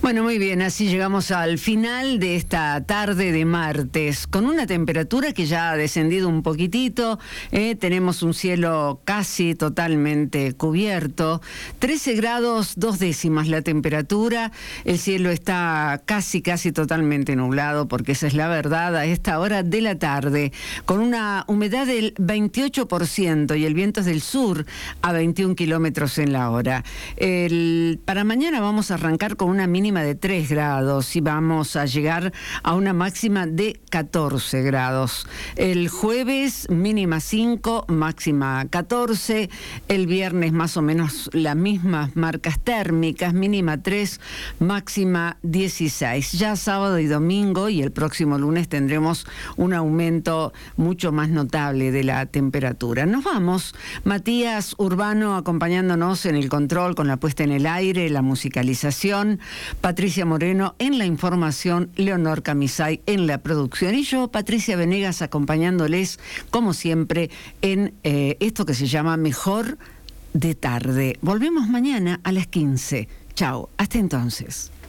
Bueno, muy bien, así llegamos al final de esta tarde de martes, con una temperatura que ya ha descendido un poquitito, tenemos un cielo casi totalmente cubierto, 13 grados 2 décimas la temperatura, el cielo está casi totalmente nublado, porque esa es la verdad a esta hora de la tarde, con una humedad del 28% y el viento es del sur a 21 kilómetros en la hora. Para mañana vamos a arrancar con una mínima de 3 grados y vamos a llegar a una máxima de 14 grados. El jueves mínima 5, máxima 14. El viernes más o menos las mismas marcas térmicas, mínima 3, máxima 16. Ya sábado y domingo y el próximo lunes tendremos un aumento mucho más notable de la temperatura. Nos vamos. Matías Urbano acompañándonos en el control con la puesta en el aire, la musicalización. Patricia Moreno en la información, Leonor Camisay en la producción y yo, Patricia Venegas, acompañándoles como siempre en esto que se llama Mejor de Tarde. Volvemos mañana a las 15. Chao, hasta entonces.